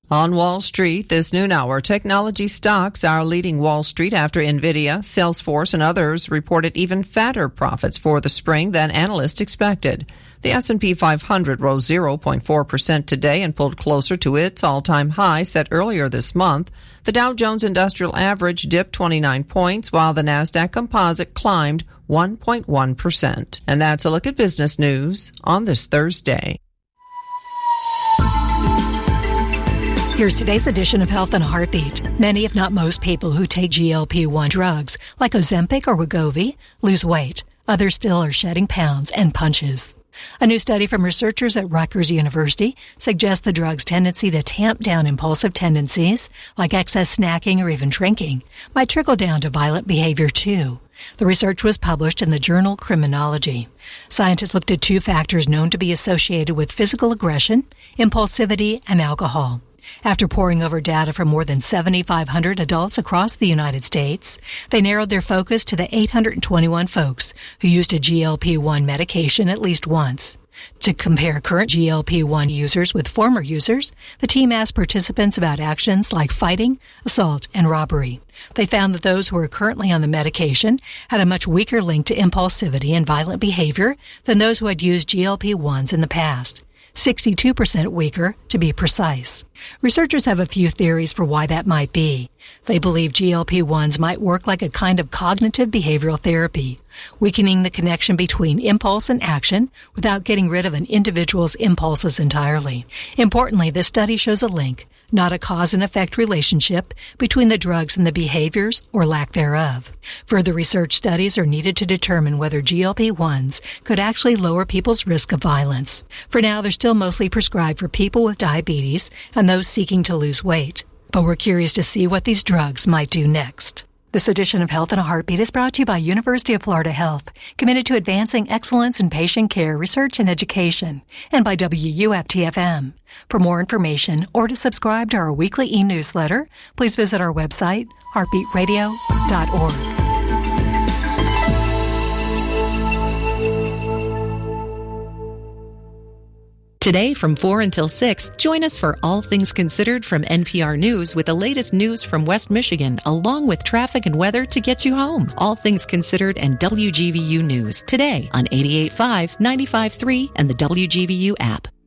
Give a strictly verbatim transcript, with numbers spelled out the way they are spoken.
On Wall Street this noon hour, technology stocks are leading Wall Street after Nvidia, Salesforce, and others reported even fatter profits for the spring than analysts expected. The S and P five hundred rose zero point four percent today and pulled closer to its all-time high set earlier this month. The Dow Jones Industrial Average dipped twenty-nine points, while the Nasdaq Composite climbed one point one percent. And that's a look at business news on this Thursday. Here's today's edition of Health in a Heartbeat. Many, if not most people who take G L P one drugs, like Ozempic or Wegovy, lose weight. Others still are shedding pounds and punches. A new study from researchers at Rutgers University suggests the drug's tendency to tamp down impulsive tendencies, like excess snacking or even drinking, might trickle down to violent behavior too. The research was published in the journal Criminology. Scientists looked at two factors known to be associated with physical aggression, impulsivity, and alcohol. After poring over data from more than seventy-five hundred adults across the United States, they narrowed their focus to the eight hundred twenty-one folks who used a G L P one medication at least once. To compare current G L P one users with former users, the team asked participants about actions like fighting, assault, and robbery. They found that those who were currently on the medication had a much weaker link to impulsivity and violent behavior than those who had used G L P ones in the past. sixty-two percent weaker, to be precise. Researchers have a few theories for why that might be. They believe G L P ones might work like a kind of cognitive behavioral therapy, weakening the connection between impulse and action without getting rid of an individual's impulses entirely. Importantly, this study shows a link, not a cause and effect relationship, between the drugs and the behaviors or lack thereof. Further research studies are needed to determine whether G L P ones could actually lower people's risk of violence. For now, they're still mostly prescribed for people with diabetes and those seeking to lose weight. But we're curious to see what these drugs might do next. This edition of Health in a Heartbeat is brought to you by University of Florida Health, committed to advancing excellence in patient care, research, and education, and by W U F T F M. For more information or to subscribe to our weekly e-newsletter, please visit our website, heartbeat radio dot org. Today from four until six, join us for All Things Considered from N P R News with the latest news from West Michigan, along with traffic and weather to get you home. All Things Considered and W G V U News today on eighty-eight point five, ninety-five point three, and the W G V U app.